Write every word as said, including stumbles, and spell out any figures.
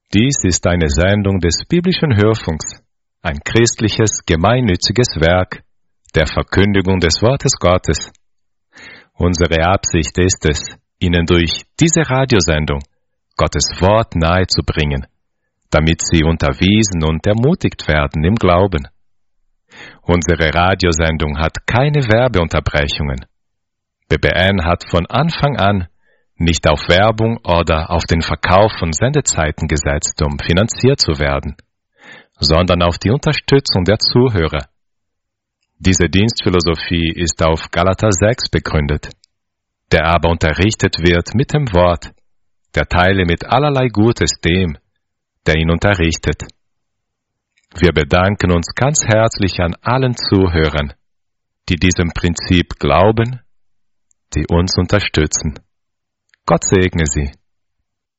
Dies ist eine Sendung des biblischen Hörfunks, ein christliches, gemeinnütziges Werk der Verkündigung des Wortes Gottes. Unsere Absicht ist es, Ihnen durch diese Radiosendung Gottes Wort nahezubringen, damit Sie unterwiesen und ermutigt werden im Glauben. Unsere Radiosendung hat keine Werbeunterbrechungen. B B N hat von Anfang an nicht auf Werbung oder auf den Verkauf von Sendezeiten gesetzt, um finanziert zu werden, sondern auf die Unterstützung der Zuhörer. Diese Dienstphilosophie ist auf Galater sechs begründet, der aber unterrichtet wird mit dem Wort, der teile mit allerlei Gutes dem, der ihn unterrichtet. Wir bedanken uns ganz herzlich an allen Zuhörern, die diesem Prinzip glauben, die uns unterstützen. Gott segne Sie.